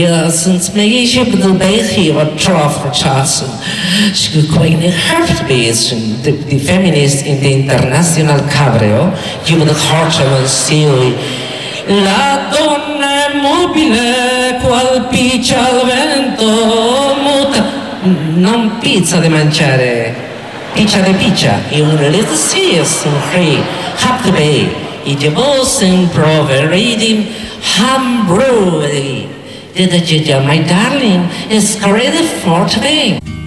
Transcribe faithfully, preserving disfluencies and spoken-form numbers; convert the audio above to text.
Ja, sinds mij is je bedoel bij hier wat trof verchassen. Je kwijt niet hard bezig. De feminist in de international cabreo. Je moet het hartje van ziel. La donna mobile qual piccia al vento muta. Non pizza di mangiare. Piccia di piccia. E un little serious and free. Have to be. E di bossen prove reading hambrewery. My darling, it's ready for today.